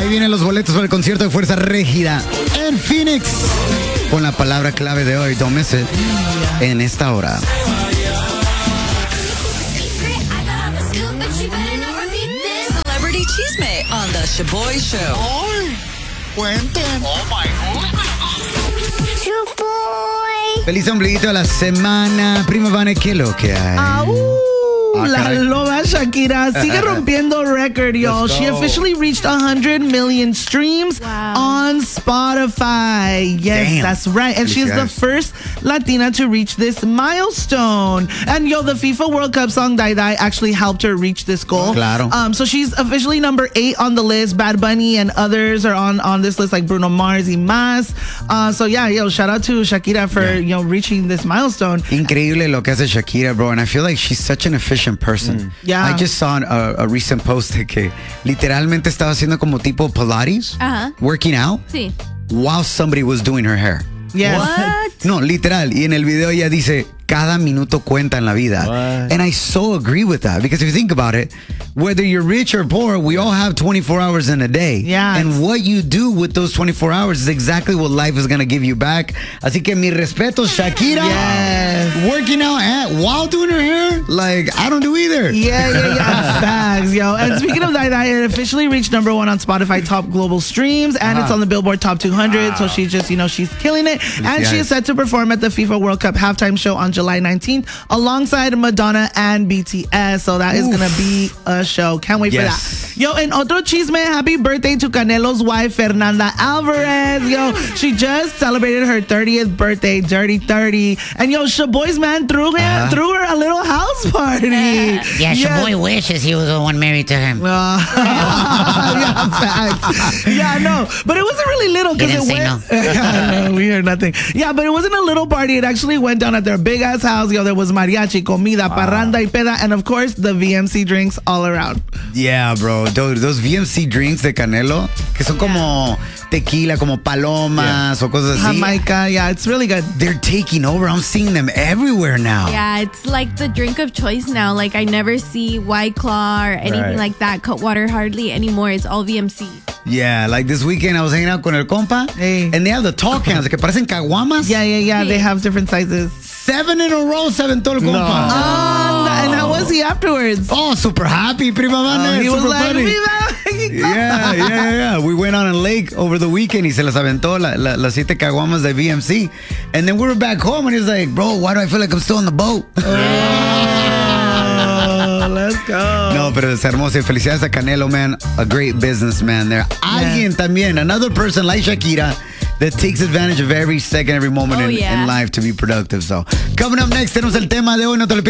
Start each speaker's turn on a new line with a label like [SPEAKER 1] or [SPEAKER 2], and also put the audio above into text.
[SPEAKER 1] Ahí vienen los boletos para el concierto de Fuerza Régida en Phoenix. Con la palabra clave de hoy, don't miss it, en esta hora.
[SPEAKER 2] Celebrity Chisme on the Shaboy Show.
[SPEAKER 3] ¡Ay! ¡Cuenten! ¡Oh, my God!
[SPEAKER 4] Shaboy.
[SPEAKER 1] Feliz ombliguito de la semana. Prima Vane, ¿qué es lo que hay?
[SPEAKER 5] La
[SPEAKER 1] caray.
[SPEAKER 5] loba Shakira sigue rompiendo record, y'all.
[SPEAKER 1] Let's go.
[SPEAKER 5] She officially reached 100 million streams on Spotify. Yes,
[SPEAKER 1] Damn.
[SPEAKER 5] that's right. And she's the
[SPEAKER 1] Felicidades.
[SPEAKER 5] first Latina to reach this milestone. And yo, the FIFA World Cup song Dai Dai actually helped her reach this goal.
[SPEAKER 1] Claro.
[SPEAKER 5] So she's officially number 8 on the list. Bad Bunny and others are on this list, like Bruno Mars y más. So yeah, yo, shout out to Shakira for reaching this milestone.
[SPEAKER 1] Increíble lo que hace Shakira, bro. And I feel like she's such an efficient person.
[SPEAKER 5] Yeah.
[SPEAKER 1] I just saw a recent post de que literalmente estaba haciendo como tipo Pilates, working out,
[SPEAKER 4] Sí.
[SPEAKER 1] while somebody was doing her hair.
[SPEAKER 5] Yes.
[SPEAKER 4] What?
[SPEAKER 1] No, literal. Y en el video ella dice, cada minuto cuenta en la vida. And I so agree with that. Because if you think about it, whether you're rich or poor, we all have 24 hours in a day.
[SPEAKER 5] Yes.
[SPEAKER 1] And what you do with those 24 hours is exactly what life is going to give you back. Así que mi respeto, Shakira.
[SPEAKER 5] Yes.
[SPEAKER 1] Working out while doing her hair, like, I don't do either.
[SPEAKER 5] Yeah. Facts, yo. And speaking of Dai Dai, it officially reached number 1 on Spotify top global streams, and it's on the Billboard Top 200. So she's just, she's killing it. And she is set to perform at the FIFA World Cup halftime show on July 19th alongside Madonna and BTS. So that is going to be a show. Can't wait for that. Yo, en otro chisme, happy birthday to Canelo's wife, Fernanda Alvarez. Yo, she just celebrated her 30th birthday, Dirty 30. And yo, Shaboy's man threw her a little house party.
[SPEAKER 6] Yeah, Shaboy wishes he was the one married to him.
[SPEAKER 5] Yeah, facts. Yeah, no, but it wasn't really little
[SPEAKER 6] He
[SPEAKER 5] because
[SPEAKER 6] didn't
[SPEAKER 5] it
[SPEAKER 6] say
[SPEAKER 5] went. No, we heard nothing. Yeah, but it wasn't a little party. It actually went down at their big ass house. Yo, there was mariachi, comida, parranda y peda, and of course the VMC drinks all around.
[SPEAKER 1] Yeah, bro. Those VMC drinks de Canelo, que son como tequila, como palomas o cosas así.
[SPEAKER 5] Jamaica, yeah, it's really good.
[SPEAKER 1] They're taking over. I'm seeing them everywhere now.
[SPEAKER 4] Yeah, it's like the drink of choice now. Like, I never see White Claw or anything like that. Cutwater hardly anymore. It's all VMC.
[SPEAKER 1] Yeah, like this weekend I was hanging out con el compa, and they have the tall cans que parecen caguamas.
[SPEAKER 5] Yeah. They have different sizes.
[SPEAKER 1] 7 in a row, se aventó el compa.
[SPEAKER 5] And how was he afterwards?
[SPEAKER 1] Oh, super happy, prima Vane.
[SPEAKER 5] He was
[SPEAKER 1] super
[SPEAKER 5] like,
[SPEAKER 1] funny.
[SPEAKER 5] "Viva!"
[SPEAKER 1] Yeah. We went on a lake over the weekend y se las aventó las 7 caguamas de VMC. And then we were back home and he's like, bro, why do I feel like I'm still on the boat?
[SPEAKER 5] Let's go.
[SPEAKER 1] No, pero es hermoso. Y felicidades a Canelo, man. A great businessman there. Alguien también, another person like Shakira that takes advantage of every second, every moment in life to be productive. So, coming up next, tenemos el tema de hoy. No te lo pierdas.